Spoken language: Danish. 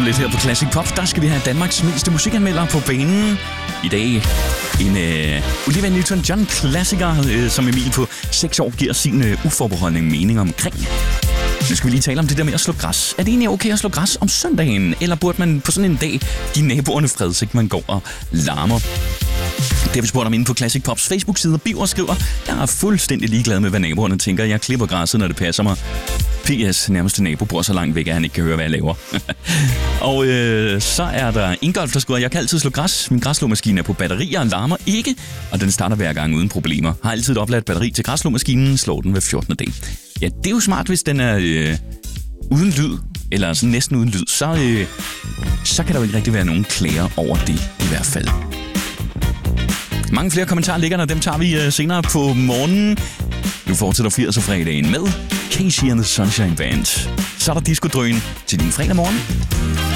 lidt her på Classic Pop. Der skal vi have Danmarks meste musikanmelder på banen. I dag en Olivia Newton-John klassiker, som Emil på 6 år giver sin uforbeholdne mening omkring. Nu skal vi lige tale om det der med at slå græs. Er det egentlig okay at slå græs om søndagen? Eller burde man på sådan en dag give naboerne fred, så man går og larmer? Det har vi spurgt om inde på Classic Pops Facebook-side. Biver skriver, jeg er fuldstændig ligeglad med, hvad naboerne tænker. Jeg klipper græsset, når det passer mig. P.S. Nærmeste nabo bor så langt væk, at han ikke kan høre, hvad jeg laver. Og så er der Ingolf, der skriver, jeg kan altid slå græs. Min græsslåmaskine er på batterier og larmer ikke, og den starter hver gang uden problemer. Har altid et opladt batteri til græsslåmaskinen, slår den hver 14. dag. Ja, det er jo smart, hvis den er uden lyd, eller sådan næsten uden lyd. Så kan der jo ikke rigtig være nogen klager over det i hvert fald. Mange flere kommentarer ligger der, dem tager vi senere på morgenen. Nu fortsætter 80'er-fredagen med Casey and the Sunshine Band. Så er der disco-drøn til din fredag morgen.